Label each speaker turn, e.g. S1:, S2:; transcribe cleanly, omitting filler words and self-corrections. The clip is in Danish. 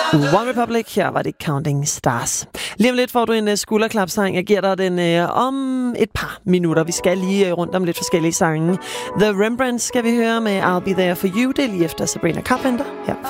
S1: One Republic, her var det Counting Stars. Lige om lidt får du en skulderklapsang. Jeg giver dig den om et par minutter. Vi skal lige rundt om lidt forskellige sange. The Rembrandts skal vi høre med I'll Be There For You. Det er lige efter Sabrina Carpenter her.